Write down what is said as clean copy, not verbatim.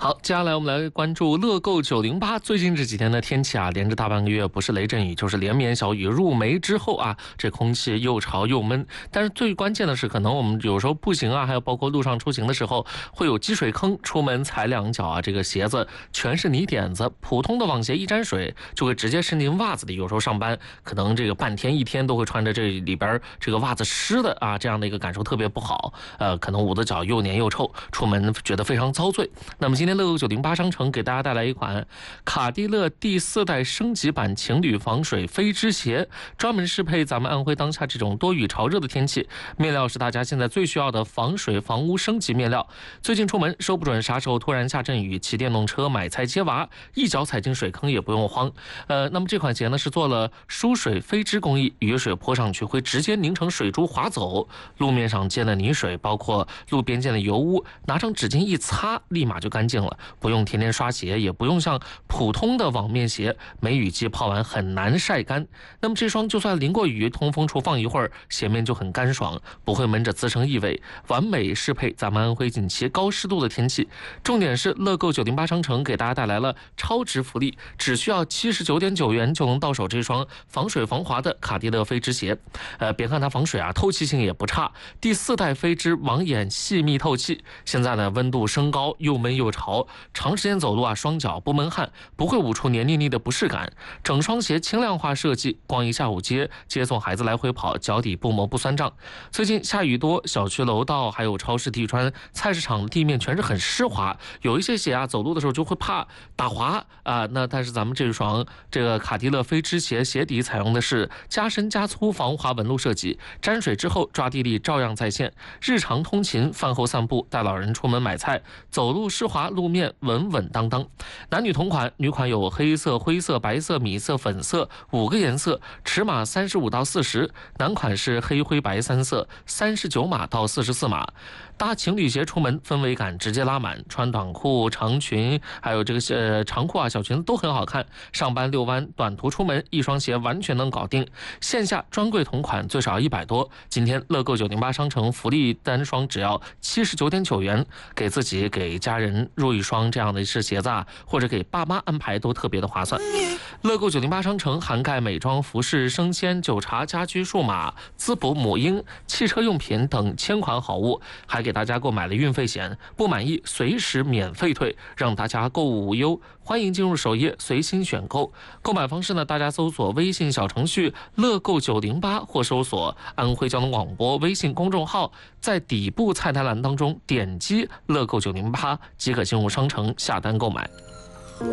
好，接下来我们来关注乐购908。最近这几天的天气啊，连着大半个月，不是雷阵雨就是连绵小雨。入梅之后啊，这空气又潮又闷。但是最关键的是，可能我们有时候步行啊，还有包括路上出行的时候，会有积水坑，出门踩两脚啊，这个鞋子全是泥点子，普通的网鞋一沾水就会直接渗进袜子里。有时候上班可能这个半天一天都会穿着这里边这个袜子湿的啊，这样的一个感受特别不好。可能捂的脚又黏又臭，出门觉得非常遭罪。那么今天乐购908商城给大家带来一款卡地乐第4代升级版情侣防水飞织鞋，专门适配咱们安徽当下这种多雨潮热的天气。面料是大家现在最需要的防水防污升级面料。最近出门说不准啥时候突然下阵雨，骑电动车买菜接娃，一脚踩进水坑也不用慌。那么这款鞋呢是做了疏水飞织工艺，雨水泼上去会直接凝成水珠滑走，路面上溅的泥水，包括路边溅的油污，拿张纸巾一擦，立马就干净了。不用天天刷鞋，也不用像普通的网面鞋梅雨季泡完很难晒干。那么这双就算淋过雨，通风处放一会儿，鞋面就很干爽，不会闷着滋生异味，完美适配咱们安徽近期高湿度的天气。重点是乐购908商城给大家带来了超值福利，只需要79.9元就能到手这双防水防滑的卡地乐飞织鞋。别看它防水啊，透气性也不差。第4代飞织网眼细密透气。现在呢，温度升高，又闷又潮，长时间走路啊，双脚不闷汗，不会捂出黏腻腻的不适感。整双鞋轻量化设计，逛一下午街，接送孩子来回跑，脚底不磨不酸胀。最近下雨多，小区楼道还有超市地砖、菜市场的地面全是很湿滑，有一些鞋啊，走路的时候就会怕打滑啊。那但是咱们这双这个卡地乐飞织鞋鞋底采用的是加深加粗防滑纹路设计，沾水之后抓地力照样在线。日常通勤、饭后散步、带老人出门买菜，走路湿滑，路面稳稳当当。男女同款，女款有黑色、灰色、白色、米色、粉色5个颜色，尺码35到40；男款是黑灰白3色，39码到44码。搭情侣鞋出门，氛围感直接拉满，穿短裤、长裙，还有这个长裤啊、小裙子都很好看。上班遛弯、短途出门，一双鞋完全能搞定。线下专柜同款最少100多，今天乐购908商城福利单双只要79.9元，给自己给家人入一双这样的一只鞋子啊，或者给爸妈安排都特别的划算。乐购908商城涵盖美妆、服饰、生鲜、酒茶、家居、数码、滋补、母婴、汽车用品等千款好物，还给大家购买了运费险，不满意随时免费退，让大家购物无忧。欢迎进入首页随心选购。购买方式呢，大家搜索微信小程序乐购908，或搜索安徽交通广播微信公众号，在底部菜单栏当中点击乐购908即可进入商城下单购买。